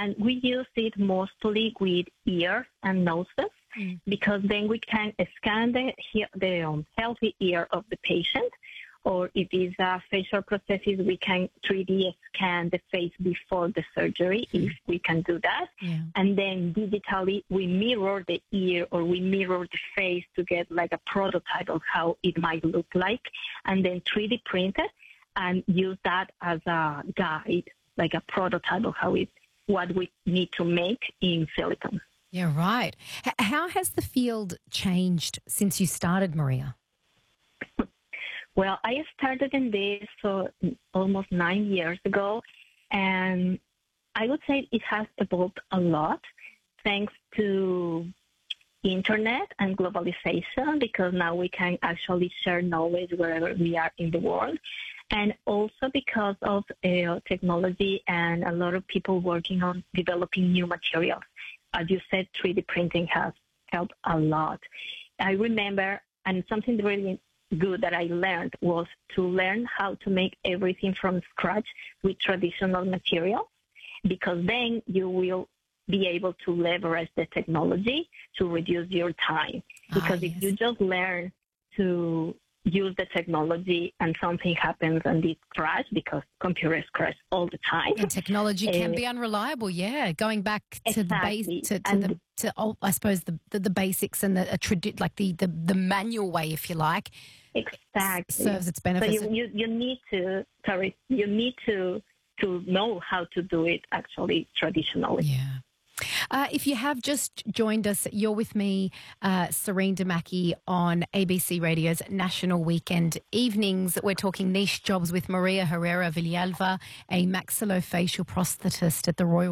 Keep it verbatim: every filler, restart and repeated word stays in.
And we use it mostly with ears and noses Mm. because then we can scan the, he- the um, healthy ear of the patient. Or if it's a facial prosthesis, we can three D scan the face before the surgery, Mm. if we can do that. Yeah. And then digitally, we mirror the ear or we mirror the face to get like a prototype of how it might look like, and then three D print it and use that as a guide, like a prototype of how it, what we need to make in silicone. Yeah, right. H- how has the field changed since you started, Maria? Well, I started in this so almost nine years ago, and I would say it has evolved a lot thanks to internet and globalization, because now we can actually share knowledge wherever we are in the world, and also because of uh, technology and a lot of people working on developing new materials. As you said, three D printing has helped a lot. I remember, and something really good that I learned was to learn how to make everything from scratch with traditional materials, because then you will be able to leverage the technology to reduce your time. Because Ah, if yes. you just learn to use the technology and something happens and it crashes, because computers crash all the time. And technology can Uh, be unreliable. Yeah, going back to the base, Exactly. to, to And the to oh, I suppose the, the, the basics and the a tradi- like the, the the manual way, if you like, s- Exactly. serves its So benefits. you, you, you need to, sorry, you need to to know how to do it actually traditionally. Yeah. Uh, if you have just joined us, you're with me, uh, Serene Damaki, on A B C Radio's National Weekend Evenings. We're talking niche jobs with Maria Herrera Villalva, a maxillofacial prosthetist at the Royal